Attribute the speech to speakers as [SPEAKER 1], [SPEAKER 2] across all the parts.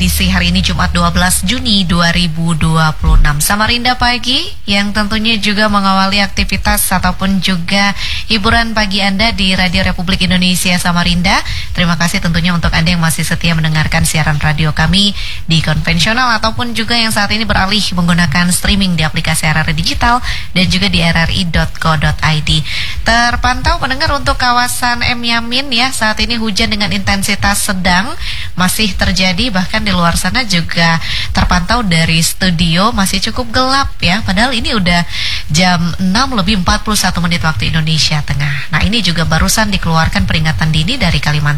[SPEAKER 1] edisi hari ini Jumat 12 Juni 2026. Samarinda Pagi yang tentunya juga mengawali aktivitas ataupun juga hiburan pagi Anda di Radio Republik Indonesia Samarinda. Terima kasih tentunya untuk Anda yang masih setia mendengarkan siaran radio kami di konvensional ataupun juga yang saat ini beralih menggunakan streaming di aplikasi RRI Digital dan juga di rri.co.id. Terpantau pendengar untuk kawasan M Yamin ya, saat ini hujan dengan intensitas sedang masih terjadi, bahkan di luar sana juga terpantau dari studio masih cukup gelap ya, padahal ini udah jam 6 lebih 41 menit waktu Indonesia Tengah. Nah, ini juga barusan dikeluarkan peringatan dini dari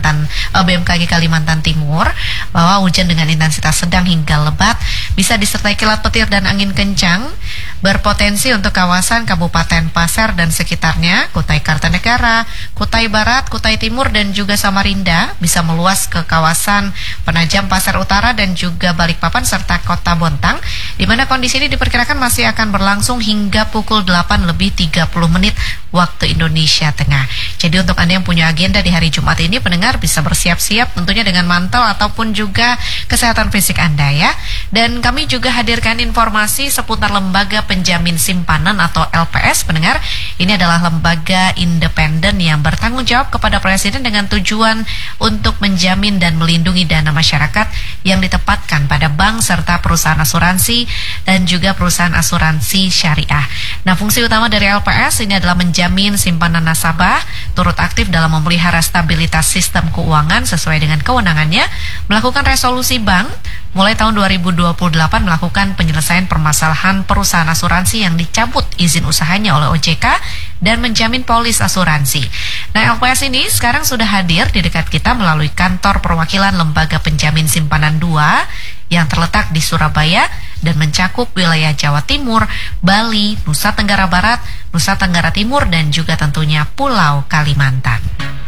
[SPEAKER 1] BMKG Kalimantan Timur bahwa hujan dengan intensitas sedang hingga lebat bisa disertai kilat petir dan angin kencang berpotensi untuk kawasan Kabupaten Pasir dan sekitarnya, Kutai Kartanegara, Kutai Barat, Kutai Timur dan juga Samarinda, bisa meluas ke kawasan Penajam Pasir Utara dan juga Balikpapan serta Kota Bontang, di mana kondisi ini diperkirakan masih akan berlangsung hingga pukul 8 lebih 30 menit waktu Indonesia Tengah. Jadi untuk Anda yang punya agenda di hari Jumat ini, pendengar bisa bersiap-siap tentunya dengan mantel ataupun juga kesehatan fisik Anda ya. Dan kami juga hadirkan informasi seputar Lembaga Penjamin Simpanan atau LPS, pendengar. Ini adalah lembaga independen yang bertanggung jawab kepada Presiden dengan tujuan untuk menjamin dan melindungi dana masyarakat yang ditempatkan pada bank serta perusahaan asuransi dan juga perusahaan asuransi syariah. Nah, fungsi utama dari LPS ini adalah menjamin simpanan nasabah turut aktif dalam memelihara stabilitas sistem keuangan sesuai dengan kewenangannya, melakukan resolusi bank, mulai tahun 2028 melakukan penyelesaian permasalahan perusahaan asuransi yang dicabut izin usahanya oleh OJK dan menjamin polis asuransi. Nah, LPS ini sekarang sudah hadir di dekat kita melalui kantor perwakilan Lembaga Penjamin Simpanan 2 yang terletak di Surabaya dan mencakup wilayah Jawa Timur, Bali, Nusa Tenggara Barat, Nusa Tenggara Timur dan juga tentunya Pulau Kalimantan.